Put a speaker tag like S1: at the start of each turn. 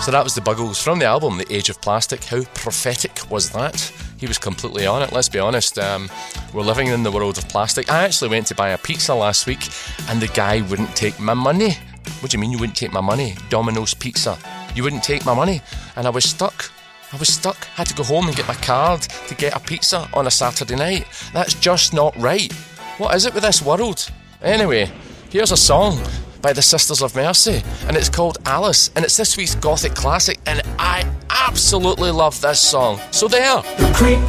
S1: So that was the Buggles from the album The Age of Plastic. How prophetic was that? He was completely on it, let's be honest. We're living in the world of plastic. I actually went to buy a pizza last week and the guy wouldn't take my money. What do you mean you wouldn't take my money? Domino's Pizza. You wouldn't take my money. And I was stuck. I had to go home and get my card to get a pizza on a Saturday night. That's just not right. What is it with this world? Anyway, here's a song by the Sisters of Mercy, and it's called Alice, and it's this week's Gothic classic, and I absolutely love this song. So there.
S2: The creek